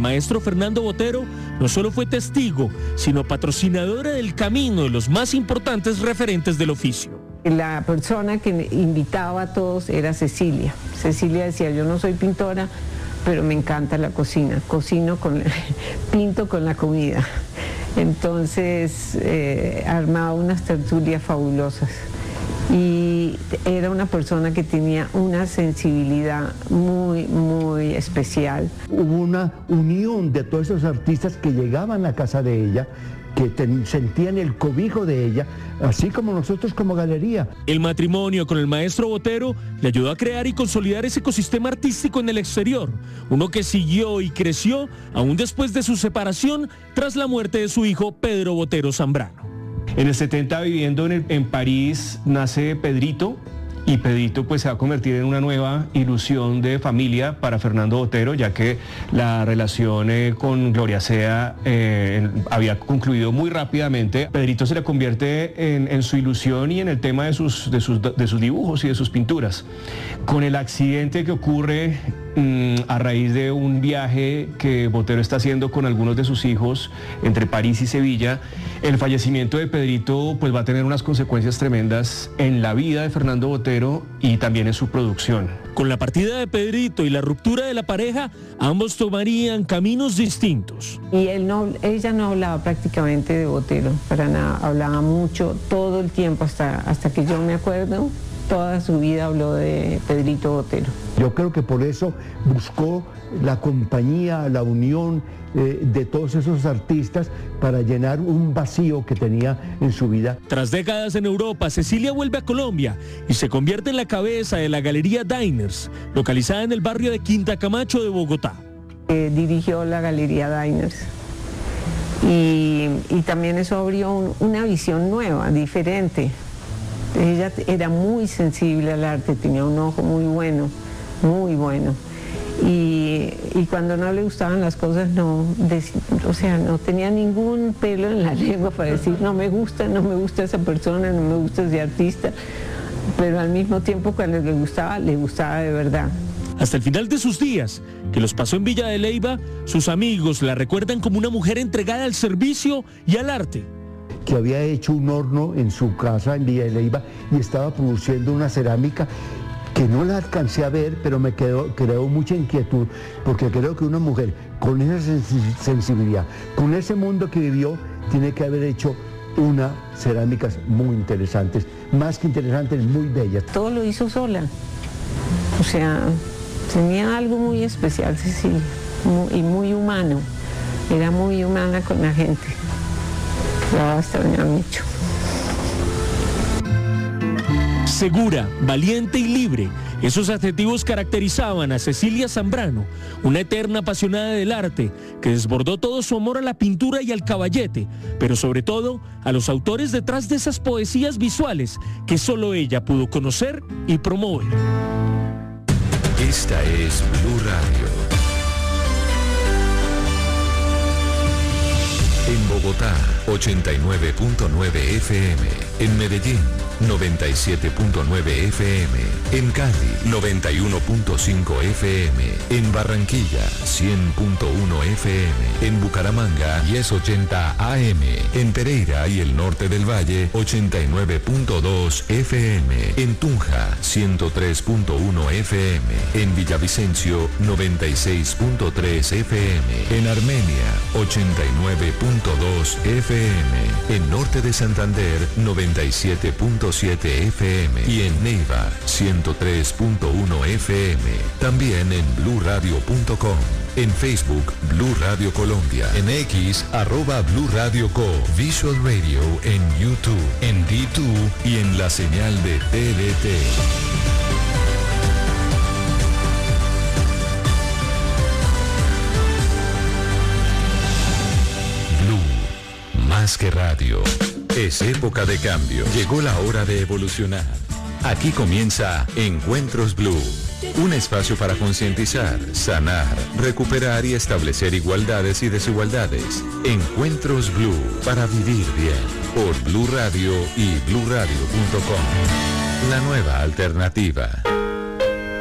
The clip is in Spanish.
maestro Fernando Botero no solo fue testigo, sino patrocinadora del camino de los más importantes referentes del oficio. La persona que invitaba a todos era Cecilia. Cecilia decía, yo no soy pintora, pero me encanta la cocina, pinto con la comida. Entonces armaba unas tertulias fabulosas y era una persona que tenía una sensibilidad muy, muy especial. Hubo una unión de todos esos artistas que llegaban a casa de ella, que sentían el cobijo de ella, así como nosotros como galería. El matrimonio con el maestro Botero le ayudó a crear y consolidar ese ecosistema artístico en el exterior, uno que siguió y creció aún después de su separación tras la muerte de su hijo Pedro Botero Zambrano. En el 70, viviendo en París, nace Pedrito, y Pedrito pues se va a convertir en una nueva ilusión de familia para Fernando Botero, ya que la relación con Gloria Sea había concluido muy rápidamente. Pedrito se le convierte en su ilusión y en el tema de sus dibujos y de sus pinturas. Con el accidente que ocurre a raíz de un viaje que Botero está haciendo con algunos de sus hijos entre París y Sevilla, el fallecimiento de Pedrito pues va a tener unas consecuencias tremendas en la vida de Fernando Botero y también en su producción. Con la partida de Pedrito y la ruptura de la pareja, ambos tomarían caminos distintos. Y ella no hablaba prácticamente de Botero, para nada, hablaba mucho, todo el tiempo, hasta que yo me acuerdo. Toda su vida habló de Pedrito Botero. Yo creo que por eso buscó la compañía, la unión de todos esos artistas para llenar un vacío que tenía en su vida. Tras décadas en Europa, Cecilia vuelve a Colombia y se convierte en la cabeza de la Galería Diners, localizada en el barrio de Quinta Camacho de Bogotá. Dirigió la Galería Diners y también eso abrió una visión nueva, diferente. Ella era muy sensible al arte, tenía un ojo muy bueno, muy bueno. Y cuando no le gustaban las cosas, no tenía ningún pelo en la lengua para decir no me gusta esa persona, no me gusta ese artista. Pero al mismo tiempo cuando le gustaba de verdad. Hasta el final de sus días, que los pasó en Villa de Leyva, sus amigos la recuerdan como una mujer entregada al servicio y al arte. Que había hecho un horno en su casa en Villa de Leyva y estaba produciendo una cerámica que no la alcancé a ver, pero me creó mucha inquietud, porque creo que una mujer con esa sensibilidad, con ese mundo que vivió, tiene que haber hecho unas cerámicas muy interesantes, más que interesantes, muy bellas. Todo lo hizo sola, o sea, tenía algo muy especial, Cecilia, y muy humano, era muy humana con la gente. La va a extrañar mucho. Segura, valiente y libre, esos adjetivos caracterizaban a Cecilia Zambrano, una eterna apasionada del arte que desbordó todo su amor a la pintura y al caballete, pero sobre todo a los autores detrás de esas poesías visuales que solo ella pudo conocer y promover. Esta es Blue Radio. En Bogotá, 89.9 FM. En Medellín, 97.9 FM. En Cali, 91.5 FM. En Barranquilla, 100.1 FM. En Bucaramanga, 1080 AM. En Pereira y el norte del Valle, 89.2 FM. En Tunja, 103.1 FM. En Villavicencio, 96.3 FM. En Armenia, 89.2 FM. En norte de Santander, 97.7 FM. Y en Neiva, 103.1 FM. También en bluradio.com. En Facebook, Blue Radio Colombia. En X, @Blue Radio Co. Visual Radio en YouTube, en D2 y en la señal de TDT. Blue, más que radio. Es época de cambio. Llegó la hora de evolucionar. Aquí comienza Encuentros Blue. Un espacio para concientizar, sanar, recuperar y establecer igualdades y desigualdades. Encuentros Blue, para vivir bien. Por Blue Radio y bluradio.com. La nueva alternativa.